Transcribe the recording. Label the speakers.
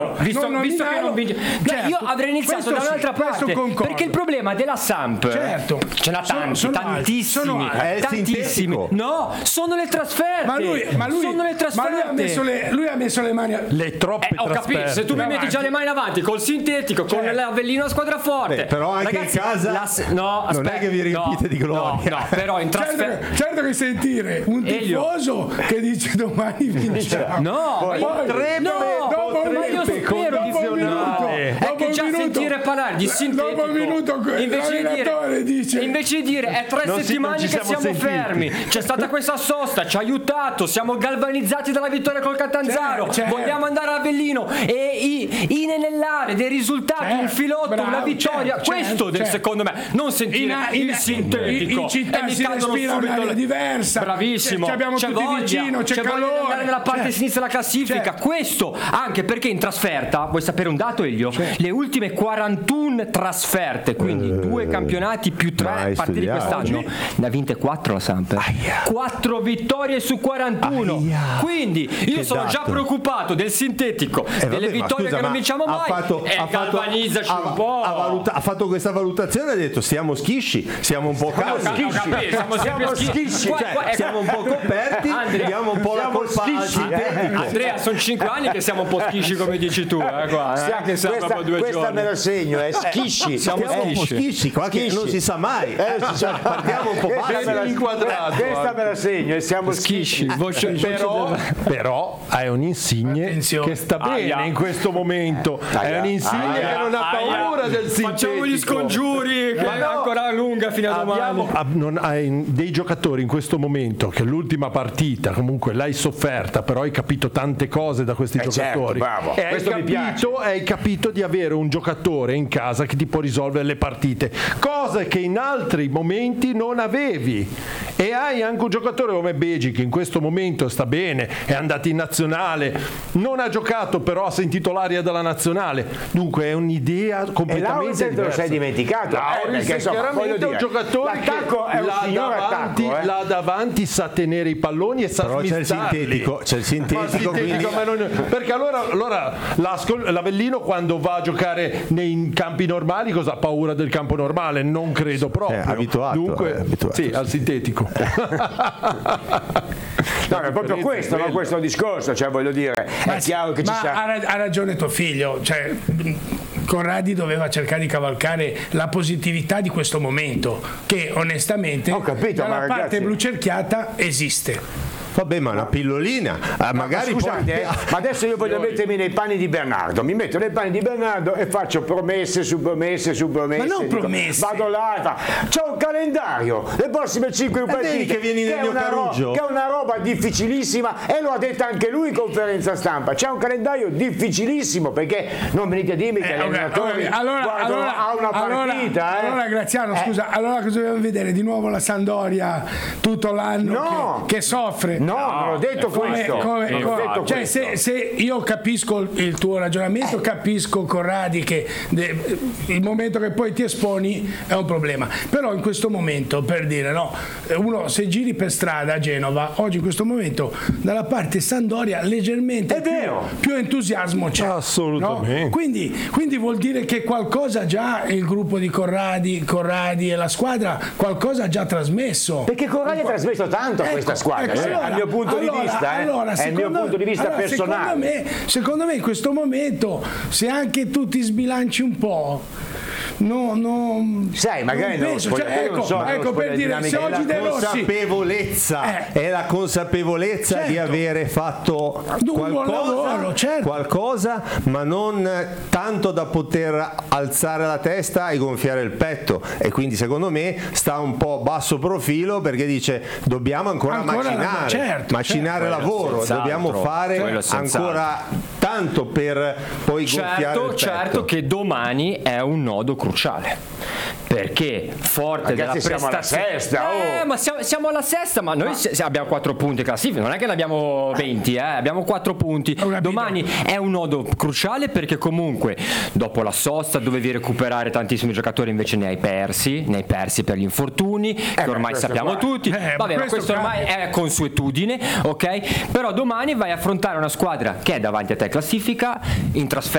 Speaker 1: Visto che non vince,
Speaker 2: certo,
Speaker 1: io avrei iniziato da un'altra parte, perché il problema della Samp,
Speaker 2: certo,
Speaker 1: ce n'ha tantissimi. No, sono le trasferte.
Speaker 2: Ma lui
Speaker 1: sono le trasferte.
Speaker 2: Lui ha messo le mani.
Speaker 3: Le troppe
Speaker 1: ho
Speaker 3: trasferte.
Speaker 1: capito, se tu mi metti già le mani avanti col sintetico, con l'Avellino a squadra forte.
Speaker 4: Però anche
Speaker 1: ragazzi,
Speaker 4: in casa non è che vi riempite di gloria.
Speaker 1: No, però in trasferta.
Speaker 2: Certo che sentire un tifoso che dice domani vinciamo.
Speaker 1: Ma io spero è che già sentire parlare di sintetico,
Speaker 2: dopo un minuto
Speaker 1: invece di dire è 3 settimane che siamo fermi, c'è stata questa sosta, ci ha aiutato, siamo galvanizzati dalla vittoria col Catanzaro, vogliamo andare a Avellino e inanellare dei risultati, un filotto, una vittoria, secondo me, non sentire il sintetico.
Speaker 2: In città si respira un'aria diversa,
Speaker 1: bravissimo,
Speaker 2: abbiamo
Speaker 1: c'è
Speaker 2: tutti
Speaker 1: voglia,
Speaker 2: vicino, c'è calore,
Speaker 1: voglia di andare nella parte sinistra della classifica, questo anche perché in trasferta, vuoi sapere un dato, Elio? Le ultime 41 trasferte, quindi 2 campionati più 3 partite di quest'anno, ne ha vinte 4 la Samp, 4 vittorie su 41. Quindi io sono già preoccupato del sintetico, delle vittorie che non vinciamo mai, galvanizzaci un po'.
Speaker 4: Ha fatto questa valutazione, ha detto siamo schisci, siamo un po' caldi,
Speaker 1: siamo schisci,
Speaker 4: siamo un po' coperti, diamo un po' la colpa al sintetico.
Speaker 1: Andrea, sono 5 anni che siamo un po' schisci come dici tu,
Speaker 5: questa me la segno, è schisci.
Speaker 4: Siamo un po' schisci, qua che non si sa mai. Partiamo un po'
Speaker 5: inquadrato. Questa me la segno e siamo schisci.
Speaker 3: Però è un insigne che sta bene in questo momento. È un insigne che non ha paura del sintetico.
Speaker 1: Facciamo gli scongiuri, che è ancora lunga fino a domani.
Speaker 3: Hai dei giocatori in questo momento che l'ultima partita comunque l'hai sofferta, però hai capito tante cose da questi giocatori.
Speaker 5: Bravo.
Speaker 3: E hai capito di avere un giocatore in casa che ti può risolvere le partite, cosa che in altri momenti non avevi. E hai anche un giocatore come Beji che in questo momento sta bene, è andato in nazionale, non ha giocato però ha sentito l'aria della nazionale, dunque è un'idea completamente diversa.
Speaker 5: Te lo sei dimenticato,
Speaker 3: perché chiaramente è un giocatore che là davanti sa tenere i palloni e sa smizzarli.
Speaker 4: C'è il sintetico,
Speaker 3: perché allora l'Avellino quando va a giocare nei campi normali cosa ha paura del campo normale? Non credo proprio.
Speaker 4: È abituato.
Speaker 3: Dunque, sì, al sintetico.
Speaker 5: No, è proprio questo, no? Questo discorso, cioè voglio dire, è chiaro che ci sia.
Speaker 2: Ha ragione tuo figlio, cioè Corradi doveva cercare di cavalcare la positività di questo momento, che onestamente dalla parte blu cerchiata esiste.
Speaker 4: Vabbè, ma una pillolina, magari
Speaker 5: scusate, ma adesso io voglio mettermi nei panni di Bernardo, mi metto nei panni di Bernardo e faccio promesse su promesse su promesse.
Speaker 2: Ma non promesse.
Speaker 5: Vado là, c'è un calendario, le prossime 5 partite
Speaker 4: che vieni nel mio Carugio,
Speaker 5: che è una roba difficilissima e lo ha detto anche lui in conferenza stampa. C'è un calendario difficilissimo, perché non venite a dirmi che l'allenatore ha una partita.
Speaker 2: Allora Graziano, scusa, allora cosa dobbiamo vedere? Di nuovo la Sampdoria tutto l'anno che soffre?
Speaker 5: No, non ho detto questo.
Speaker 2: Cioè, se io capisco il tuo ragionamento, capisco Corradi che il momento che poi ti esponi è un problema. Però in questo momento, per dire, no, uno se giri per strada a Genova, oggi in questo momto dalla parte Sampdoria leggermente più entusiasmo c'è.
Speaker 3: Assolutamente.
Speaker 2: No? Quindi vuol dire che qualcosa già il gruppo di Corradi e la squadra qualcosa ha già trasmesso.
Speaker 5: Perché Corradi ha trasmesso tanto a questa squadra. Dal mio punto di vista, è il mio punto di vista personale.
Speaker 2: Secondo me in questo momento, se anche tu ti sbilanci un po',
Speaker 5: sai, magari
Speaker 2: non penso, ecco per dire, se oggi De Rossi
Speaker 4: è la consapevolezza di avere fatto qualcosa, ma non tanto da poter alzare la testa e gonfiare il petto, e quindi secondo me sta un po' basso profilo, perché dice dobbiamo ancora macinare lavoro, dobbiamo fare ancora tanto per poi gonfiare il petto.
Speaker 1: Certo che domani è un nodo cruciale, perché forte della prestazione, siamo alla sesta, ma noi abbiamo 4 punti classifica, non è che ne abbiamo 20, abbiamo 4 punti. Domani è un nodo cruciale, perché comunque dopo la sosta dovevi recuperare tantissimi giocatori, invece ne hai persi per gli infortuni, che ormai sappiamo tutti. Vabbè, ma questo ormai è consuetudine, ok? Però domani vai a affrontare una squadra che è davanti a te classifica, in trasferta